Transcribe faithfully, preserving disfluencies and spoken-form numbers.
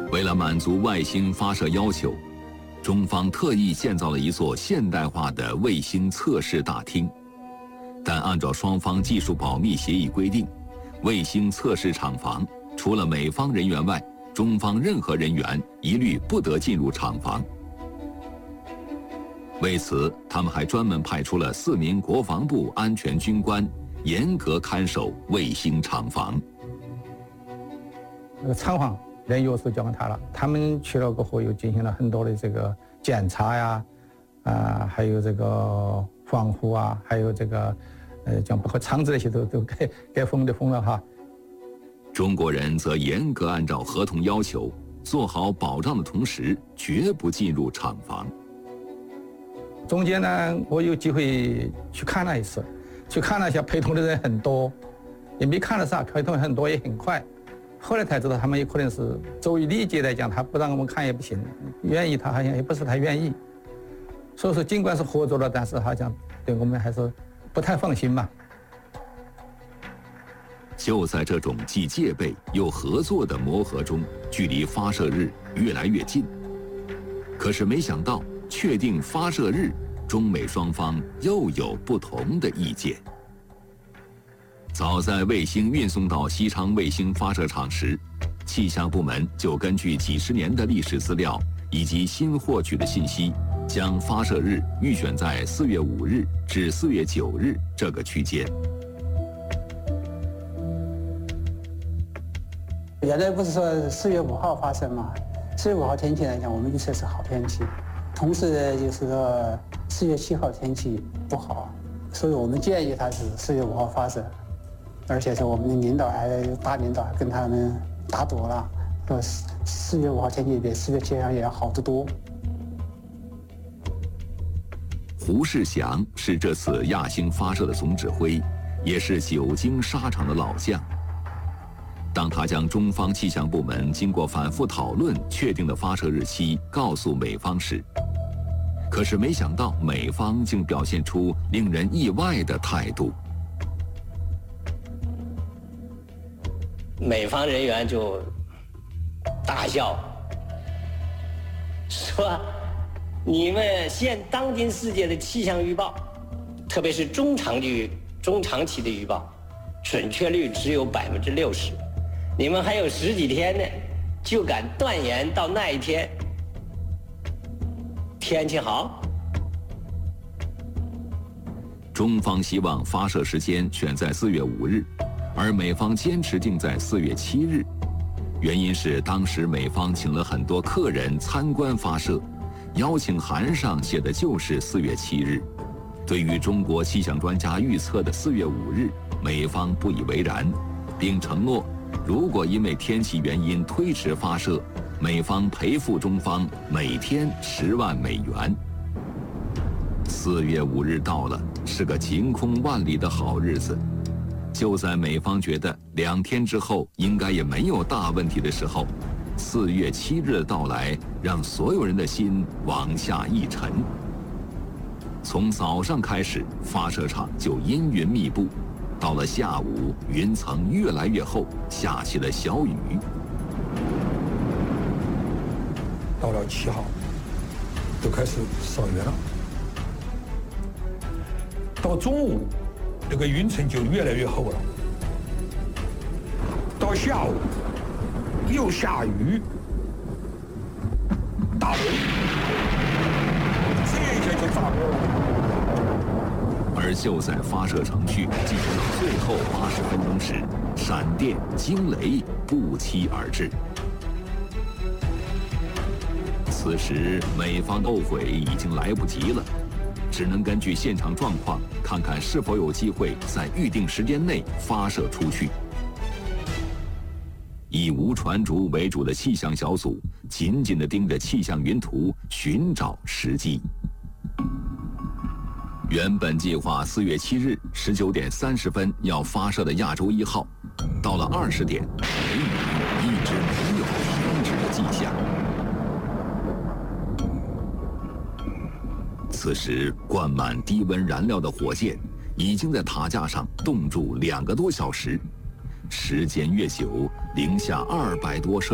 为了满足外星发射要求，中方特意建造了一座现代化的卫星测试大厅。但按照双方技术保密协议规定，卫星测试厂房除了美方人员外，中方任何人员一律不得进入厂房。为此，他们还专门派出了四名国防部安全军官，严格看守卫星厂房。 那个厂房人又是交给他了，他们去了过后又进行了很多的这个检查呀，啊、呃，还有这个防护啊，还有这个，呃，将包括厂子那些都都该该封的封了哈。 中国人则严格按照合同要求，做好保障的同时，绝不进入厂房。 中间呢，我有机会去看了一次，去看了一下，陪同的人很多，也没看了啥，陪同很多也很快。后来才知道，他们有可能是作为礼节来讲，他不让我们看也不行，愿意他好像也不是太愿意。所以说，尽管是合作了，但是好像对我们还是不太放心嘛。 就在这种既戒备又合作的磨合中，距离发射日越来越近。可是没想到，确定发射日，中美双方又有不同的意见。早在卫星运送到西昌卫星发射场时，气象部门就根据几十年的历史资料以及新获取的信息，将发射日预选在四月五日至四月九日这个区间。 原来不是说四月五号发射嘛？四月五号天气来讲，我们预测是好天气。同时呢，就是说四月七号天气不好，所以我们建议他是四月五号发射。而且是我们的领导还大领导还跟他们打赌了，说四月五号天气比四月七号也要好得多。 胡世祥是这次亚星发射的总指挥，也是久经沙场的老将。当他将中方气象部门经过反复讨论确定的发射日期告诉美方时，可是没想到美方竟表现出令人意外的态度。 美方人员就大笑，说：“你们现当今世界的气象预报，特别是中长距、中长期的预报，准确率只有百分之六十。你们还有十几天呢，就敢断言到那一天天气好？” 中方希望发射时间选在四月五日。而美方坚持定在四月七日，原因是当时美方请了很多客人参观发射，邀请函上写的就是四月七日。对于中国气象专家预测的四月五日，美方不以为然，并承诺如果因为天气原因推迟发射，美方赔付中方每天十万美元。四月五日到了，是个晴空万里的好日子。就在美方觉得两天之后应该也没有大问题的时候，四月七日的到来让所有人的心往下一沉。从早上开始，发射场就阴云密布，到了下午，云层越来越厚，下起了小雨。 到了七号，就开始少云了。到中午，这个云层就越来越厚了。到下午，又下雨，打雷，这一下就炸锅了。 而就在发射程序进行到最后八十分钟时，闪电、惊雷不期而至。此时，美方后悔已经来不及了，只能根据现场状况，看看是否有机会在预定时间内发射出去。以吴传竹为主的气象小组紧紧地盯着气象云图，寻找时机。原本计划四月七日十九点三十分要发射的亚洲一号，到了二十点，雷雨一直没有停止的迹象。此时，灌满低温燃料的火箭已经在塔架上冻住两个多小时，时间越久，零下二百多摄